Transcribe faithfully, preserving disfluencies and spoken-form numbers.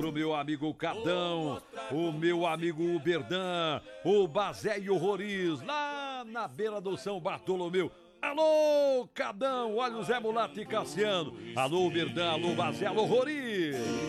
pro meu amigo Cadão, o meu amigo Berdan, o Bazé e o Roriz, lá na beira do São Bartolomeu. Alô, Cadão, olha o Zé Mulato e Cassiano. Alô, Berdan, alô, Bazé, alô, Roriz.